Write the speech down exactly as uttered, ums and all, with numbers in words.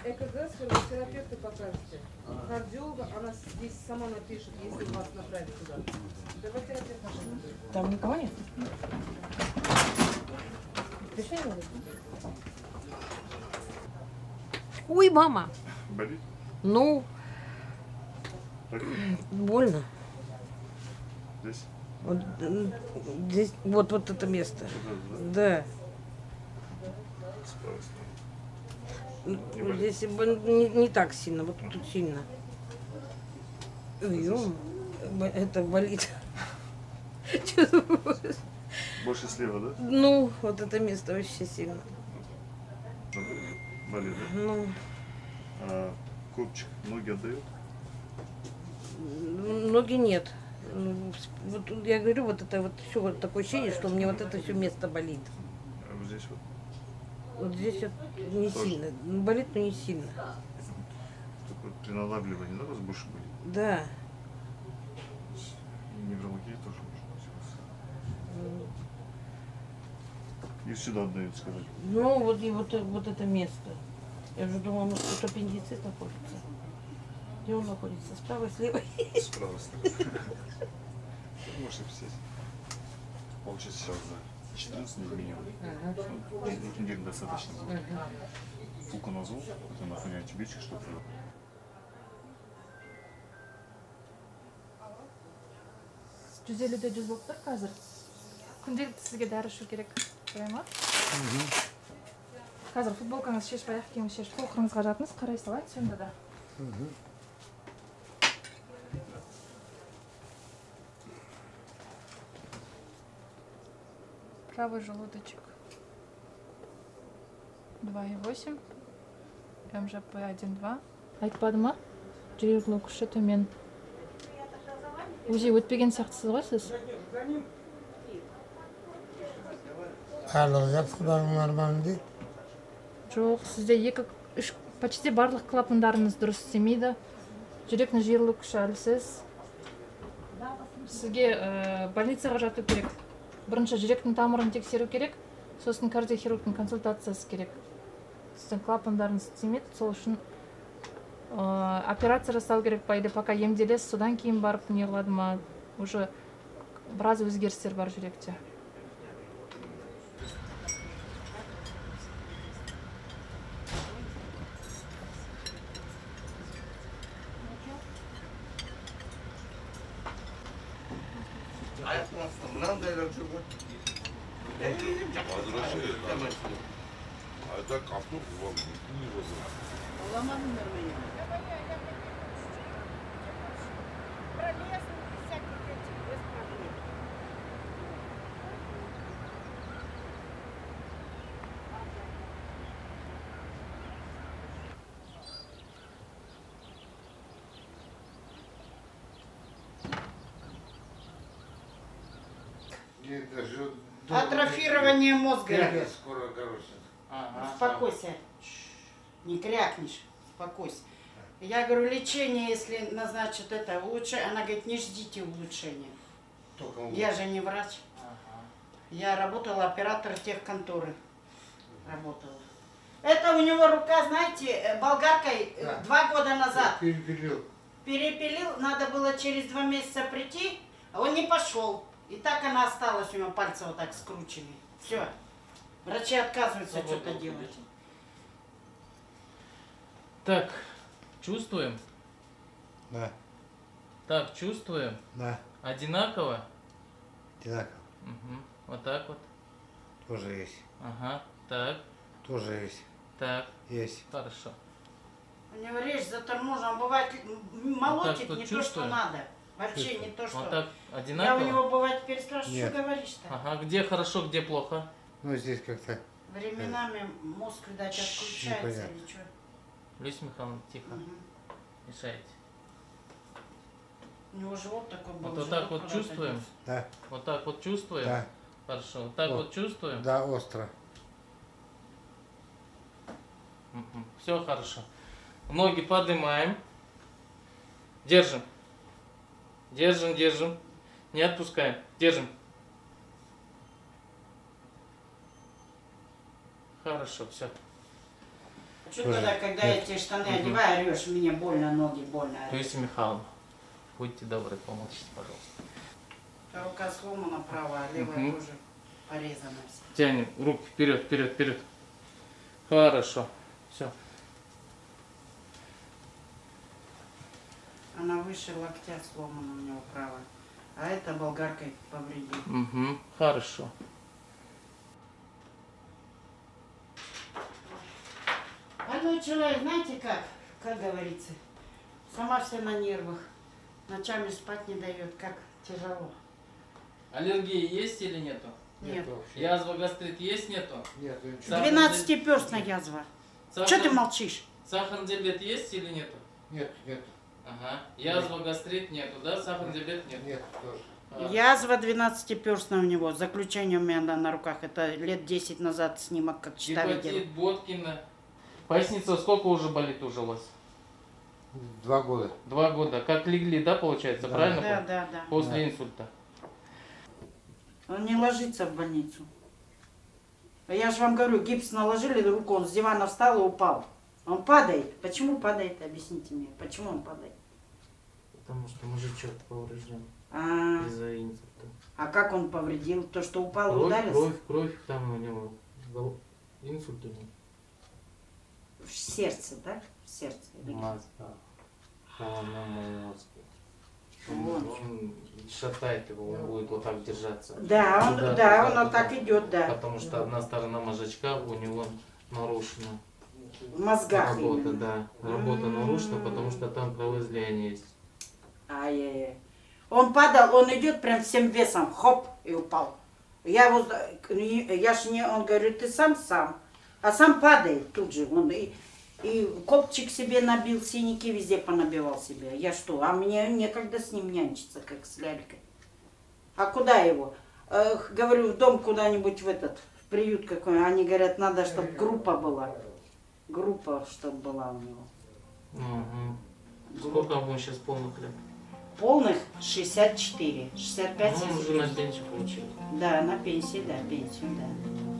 ЭКГ с физиотерапевта покажете. Кардиолога, она здесь сама напишет, если вас направить туда. Давай терапевт наш. Там никого нет? Решение? Ой, мама. Болит? Ну, Так? больно. Здесь? Вот, м, здесь, вот, вот это место. Вот это, Да. Справа, Ну, Не болит? Здесь бо- не, не так сильно, вот тут сильно. Ой, ё, бо- это болит. Чувствую. Больше слева, да? Ну, вот это место вообще сильно. Болит, да? Ну, А копчик ноги отдает? ноги нет. Ну, Вот я говорю, вот это вот все вот такое ощущение, что мне вот это все место болит. А вот здесь вот? Вот здесь вот не Тоже? сильно. Ну, болит, но не сильно. Только вот при надавливании, да, у вас больше болит? Да. И неврология тоже может быть у вас. И сюда отдают, сказать. Ну, вот и вот, э- вот это место. Я уже думала, может, тут аппендицит находится. Где он находится? Справа, слева? Справа, слева. Можете писать. Получится сейчас за четырнадцать дней минимум. Двух недель достаточно. Флуконазол, это нахуй антибиотик, чтобы жүз элүүдө жүз болуптур азыр. Күнделикти сизге дары ішу керек. Солай ма? Қазір футболкаңызды шешіп, аяқ киіміңізді шешіп, толқырыңызға жатыңыз, қарай салайын сонда да. Правый желудочек два и восемь, эм жэ пэ один два. Айтпады ма? Жүрегінің күші төмен. УЗИ өтпеген сияқтысыз ғой сіз? Барлығы жақсы, барлығы нормально дейді. Жоқ, сізде екі, үш, почти барлық клапандарыңыз дұрыс істемейді. Жүректің жиырылу күші әлсіз. Сізге ә, больницаға жату керек. Бірінші жүректің тамырын тексеру керек, сосын кардиохирургтың консультациясы керек. Сіздің клапандарыңыз істемейді, сол үшін ә, операция жасау керек па, или пока емделесіз, содан кейін барып не қылады ма, уже біраз өзгерістер бар жүректе. А так капнул вам не возможно. Атрофирование мозга идет. Скоро, короче. Успокойся. Не крякнешь. Успокойся. Я говорю, лечение, если назначат это лучше, она говорит, не ждите улучшения. Я же не врач. Я работала оператор техконторы. Работала. Это у него рука, знаете, болгаркой Да. два года назад. Перепилил. Перепилил, надо было через два месяца прийти, а он не пошел. И так она осталась, у него пальцы вот так скручены. Все. Врачи отказываются что-то делать. Так, чувствуем? Да, Так, чувствуем? да, Одинаково? одинаково. Угу. Вот так вот. Тоже есть. Ага. Так, Тоже есть. так. Есть. Хорошо. У него речь заторможена, бывает молотит тут не то, что чувствуем? надо. Вообще Чувствую. не то, что... Вот так Я у одинаково? него бывает переспрашиваю, Нет. что говоришь-то? Ага. Где хорошо, где плохо? Ну, здесь как-то... Временами мозг, видать, отключается непонятно. или что. Люся Михайловна, тихо. Мгм. Мешаете. У него живот такой был. Вот, вот живот так вот куда-то чувствуем? делся. Да, Вот так вот чувствуем? да, Хорошо. Вот так Вот. вот чувствуем? да, остро. Все хорошо. Ноги поднимаем. Держим. Держим, держим. Не отпускаем. Держим. Хорошо, все. Что тогда, когда я тебе штаны одеваю, орешь, мне больно, ноги больно. Таисия Михайловна, будьте добры, помолчите, пожалуйста. Рука сломана правая, а левая Мгм. тоже порезана вся. Тянем руки вперед, вперед, вперед. Хорошо. Все. Она выше локтя сломана у него правая. А это болгаркой повредила. Угу. Хорошо. Больной человек, знаете как? Как говорится, сама вся на нервах. Ночами спать не дает, как тяжело. Аллергии есть или нету? Нет. Язва, гастрит есть, нету? Нет, Двенадцатиперстная язва. Что ты молчишь? Сахарный диабет есть или нету? нет, нет, Ага. Язва, гастрит нету, да? Сахарный диабет нет? нет, тоже. А, Язва двенадцатиперстная у него. Заключение у меня на, на руках. Это лет десять назад снимок, как чита видела. Гепатит, Боткина. Поясница сколько уже болит уже у вас? Два года. Два года. Как легли, да, получается, Да. правильно? Да, да, да. После инсульта. Он не ложится в больницу. А я же вам говорю, гипс наложили на руку, он с дивана встал и упал. Он падает. Почему падает? Объясните мне, почему он падает? Потому что мужичок поврежден А, из-за инсульта. а как он повредил? То, что упал и Кровь, ударился? кровь, кровь, там у него гол- инсульт у него. В сердце, да? В сердце. или где? Мозга. Головном мозге. Он, Вот. он шатает его, он будет вот так держаться. Да, он, Туда, да, туда, он вот туда. так идет, да. Потому что одна сторона мозжечка у него нарушена. В мозгах Работа, именно. да. Работа нарушена, потому что там кровоизлияние есть. Ай-яй-яй. Он падал, он идет прям всем весом, хоп, и упал. Я его, я ж не, он говорит, ты сам сам, а сам падает тут же. Он и, и копчик себе набил, синяки везде понабивал себе. Я что, а мне некогда с ним нянчиться, как с лялькой. А куда его? Эх, говорю, в дом куда-нибудь в этот, в приют какой. Они говорят, надо, чтобы группа была. Группа, чтобы была у него. Угу. Сколько ему сейчас полных лет? Полных шестьдесят четыре, шестьдесят пять. Ну, он уже на пенсию получил. Да, на пенсии, да, пенсию, да.